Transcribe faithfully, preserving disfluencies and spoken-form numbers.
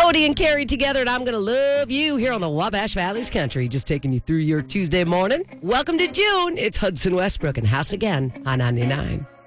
Cody and Carrie together, and I'm going to love you here on the Wabash Valley's Country. Just taking you through your Tuesday morning. Welcome to June. It's Hudson Westbrook and House Again on ninety-nine.